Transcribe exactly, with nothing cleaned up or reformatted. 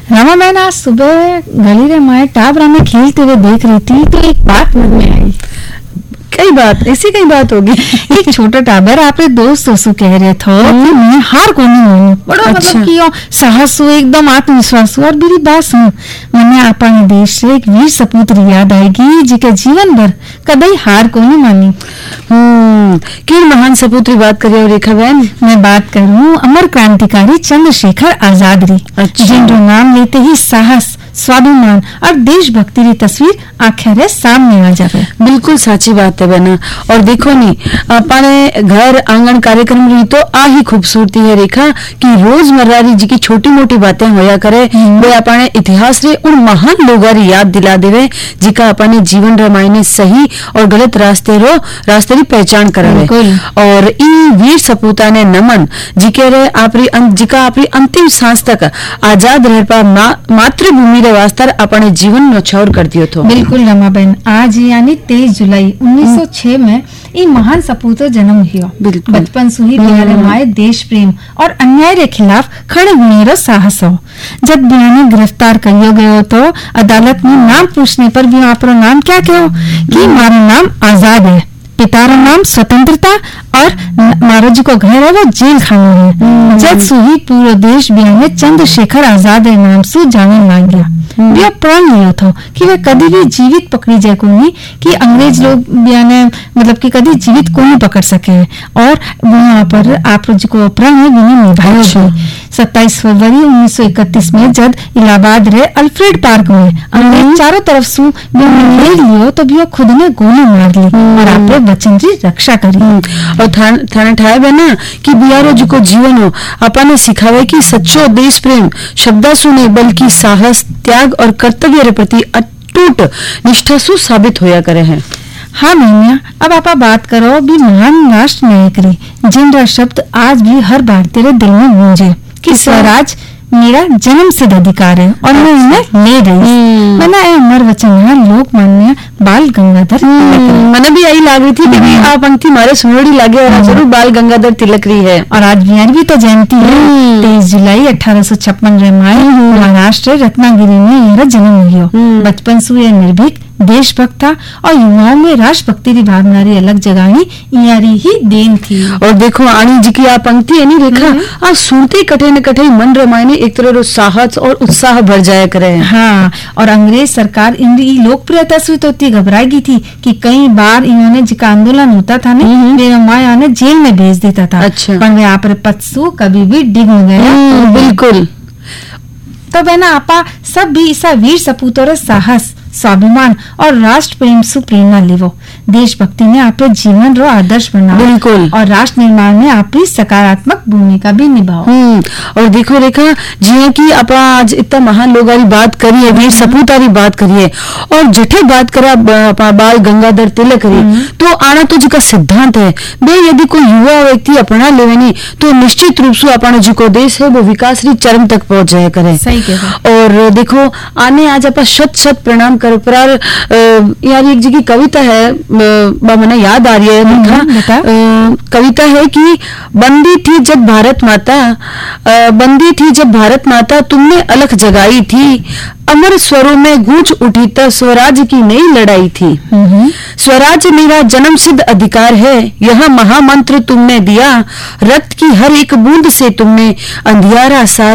रमा, मैंने आज सुबह गली रे माए टाबरा में खेलते हुए देख रही थी तो एक बात मन में आई। कई बात ऐसी कई बात होगी। एक छोटा टाबर आपरे दोस्त ससु कह रहे थे कि मैं हार को नहीं मानू, बड़ा अच्छा। मतलब कियो साहस हो, एकदम आत्मविश्वास हो। और मेरी बात सुन, मैंने अपने देश से एक वीर सपूत याद आएगी जिके जीवन भर कदई हार को नहीं मानी। हम्म किन महान सपूत री बात कर रहे हो रेखा बहन? मैं बात करूं अमर क्रांतिकारी चंद्रशेखर आजाद री, अच्छा। जिनका नाम लेते ही साहस, स्वाभिमान और देशभक्ति की तस्वीर आखिर सामने आ जावे। बिल्कुल साची बात है बहना। और देखो नी अपने घर आंगन कार्यक्रम रही तो आ ही खूबसूरती है रेखा कि रोजमर्रा री जी की छोटी मोटी बातें होया करे वे अपने इतिहास रे उन महान लोगों री याद दिला देवे जिका अपने जीवन रामायण सही और गलत रास्ते रो रास्ते री पहचान करावे। और ई वीर सपूता ने नमन जिके रे आपरी जिका आपरी अंतिम सांस तक आजाद रह पा मा, मातृभूमि रे वास्ते अपने जीवन न्यौछावर कर दियो थो। बिल्कुल रमा बहन, आज यानी तेईस जुलाई उन्नीस सौ छह में ई महान सपूतो जन्म हुआ। बचपन से ही बिहार माए देश प्रेम और अन्याय के खिलाफ खड़े होने रो साहस हो। जब बिया ने गिरफ्तार करियो गयो तो अदालत में नाम पूछने पर भी आपरो नाम क्या कहो कि मारो नाम आजाद है, पितारो नाम स्वतंत्रता और मारो जी को घर है वो जेल खाना है। जब सुही पूरा देश बिया में चंद्रशेखर आजाद नाम से जाने लग गया। बिया प्रण लिया था कि वे कभी भी जीवित पकड़ी जाए को नहीं, कि अंग्रेज लोग बिया ने मतलब कि कभी जीवित को नहीं पकड़ सके। और वहाँ पर आप जी को प्रण है बिना निभाया हुआ। सत्ताईस फरवरी उन्नीस सौ इकतीस में जब इलाहाबाद रे अल्फ्रेड पार्क में अंग्रेज चारों तरफ से घेर लियो तो बिया खुद ने गोली मार ली और आपने वचन की रक्षा करी। और थान थाने ठाए बना कि बियारो जी को जीवन हो अपने सिखावे कि सच्चो देश प्रेम शब्द सुने बल्कि साहस, त्याग और कर्तव्य के प्रति अटूट निष्ठा सु साबित होया करे हैं। हाँ मैया, अब आप बात करो भी महान राष्ट्र नायक री जिनका शब्द आज भी हर भारतीय रे दिल में गूंजे कि स्वराज मेरा जन्म सिद्ध अधिकार है और मैं इन्हें ले रही। मैंने अमर वचन है लोकमान्य बाल गंगाधर मैंने भी यही लाग रही थी कि आ पंक्ति मारे सुनोड़ी लागे और जरूर बाल गंगाधर तिलक रही है। और आज बिहार भी तो जयंती है। तेईस जुलाई अठारह सौ छप्पन रे माए महाराष्ट्र रत्नागिरी में यह जन्म हुआ। बचपन से यह निर्भीक देशभक्त था और युवाओं में राष्ट्रभक्ति की भावना री अलग जगानी यारी ही देन थी। और देखो आनी जी की आ पंक्ति है नी रेखा, आ सुनते कटे न कटे मन रमायने एक तरह रो साहस और उत्साह भर जाया करे। हाँ, और अंग्रेज सरकार इनकी लोकप्रियता से तो इतनी घबराई गई थी कि कई बार इन्होंने जिका आंदोलन होता था ना वे माया ने जेल में भेज देता था। अच्छा। पर वे आप पत्सू कभी भी डिग न गया। बिल्कुल। तो बहना आपा सब भी ऐसा वीर सपूतों रे साहस, स्वाभिमान और राष्ट्र प्रेम से प्रेरणा लेवो। देशभक्ति ने आपके जीवन रो आदर्श बनाओ। बिल्कुल। और राष्ट्र निर्माण में आपकी सकारात्मक भूमिका भी निभाओ। हम्म और देखो रेखा जिया की आप आज इतना महान लोगारी बात करी है, वीर सपूतारी बात करी है और जठे बात करा बाल गंगाधर तिलक करी तो आना तो जी का सिद्धांत है बे यदि कोई युवा व्यक्ति अपना लेवे नहीं तो निश्चित रूप से अपना जी को देश है वो विकास री चरम तक पहुंच जाया करे। सही कहा। और देखो आने आज आप शत शत प्रणाम करो पर यार एक जी की कविता है मैंने याद आ रही है देखा। कविता है कि बंदी थी जब भारत माता बंदी थी जब भारत माता तुमने अलख जगाई थी, अमर स्वरों में गूंज उठी तो स्वराज की नई लड़ाई थी। स्वराज मेरा जन्म सिद्ध अधिकार है, यह महामंत्र तुमने दिया, रक्त की हर एक बूंद से तुमने अंधियारा सारा